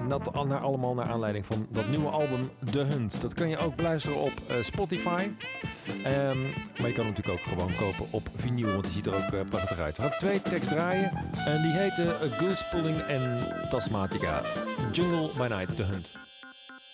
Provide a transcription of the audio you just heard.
dat allemaal naar aanleiding van dat nieuwe album The Hunt. Dat kan je ook beluisteren op Spotify. Maar je kan hem natuurlijk ook gewoon kopen op vinyl, want die ziet er ook prachtig uit. We gaan 2 tracks draaien en die heten Goose Pulling en Tasmatica. Jungle by Night, The Hunt.